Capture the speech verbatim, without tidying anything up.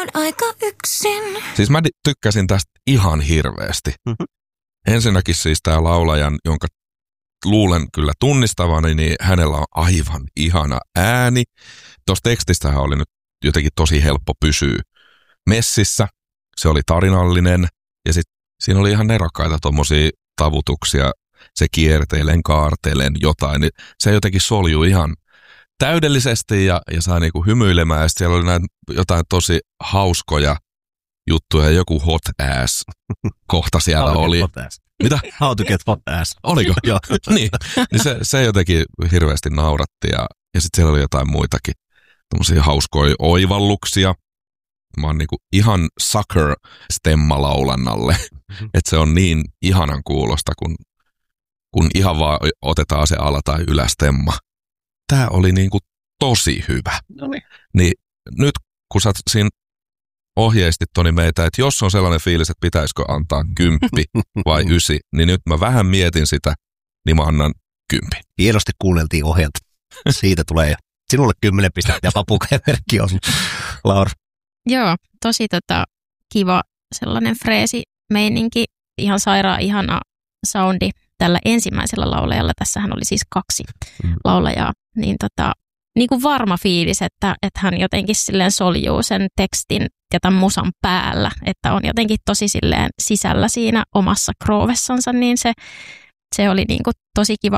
aika yksin. Siis mä tykkäsin tästä ihan hirveästi. Mm-hmm. Ensinnäkin siis tää laulajan, jonka luulen kyllä tunnistavani, niin hänellä on aivan ihana ääni. Tuossa tekstistähän oli nyt jotenkin tosi helppo pysyä messissä. Se oli tarinallinen ja sitten siinä oli ihan nerokkaita tommosia tavutuksia. Se kiertelen, kaartelen jotain. Niin se jotenkin soljui ihan täydellisesti ja, ja sai niinku hymyilemään. Ja siellä oli näin jotain tosi hauskoja juttuja. Joku hot ass kohta siellä oli. Mitä? How to get hot ass. Oliko? Joo. niin, niin se, se jotenkin hirveästi nauratti ja, ja sitten siellä oli jotain muitakin tommosia hauskoja oivalluksia. Mä oon niinku ihan sucker stemmalaulannalle, mm-hmm. että se on niin ihanan kuulosta, kun, kun ihan vaan otetaan se ala- tai ylästemma. Tää oli niinku tosi hyvä. Noniin. Niin nyt kun sä siinä ohjeistit Toni meitä, että jos on sellainen fiilis, että pitäisikö antaa kymppi vai ysi, niin nyt mä vähän mietin sitä, niin mä annan kymppi. Hienosti kuunneltiin ohjelta. Siitä tulee sinulle kymmenen pistettä ja papukajamerkki on, Laura. Joo, tosi tota, kiva sellainen freesi meininki, ihan sairaan ihana soundi tällä ensimmäisellä laulajalla. Tässähän oli siis kaksi mm. laulajaa, niin tota, niin kuin varma fiilis, että, että hän jotenkin silleen soljuu sen tekstin ja tämän musan päällä, että on jotenkin tosi silleen sisällä siinä omassa kroovessansa, niin se, se oli niin kuin tosi kiva